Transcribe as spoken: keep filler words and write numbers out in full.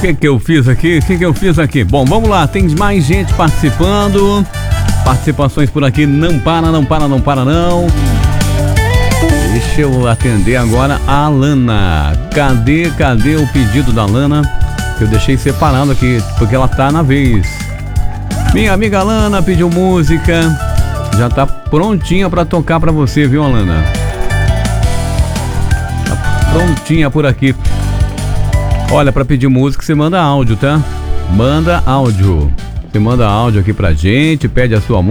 que que eu fiz aqui? O que que eu fiz aqui? Bom, vamos lá, tem mais gente participando. Participações por aqui, não para, não para, não para não. Deixa eu atender agora a Lana. Cadê, cadê o pedido da Lana? Que eu deixei separado aqui, porque ela tá na vez. Minha amiga Lana pediu música. Já tá prontinha pra tocar pra você, viu, Lana? Tá prontinha por aqui. Olha, pra pedir música você manda áudio, tá? Manda áudio. Você manda áudio aqui pra gente, pede a sua música.